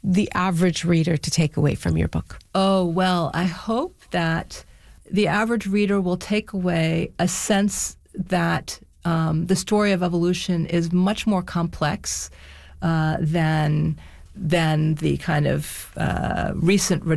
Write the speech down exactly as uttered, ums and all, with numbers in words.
the average reader to take away from your book? Oh, well, I hope that the average reader will take away a sense that um, the story of evolution is much more complex uh, than than the kind of uh, recent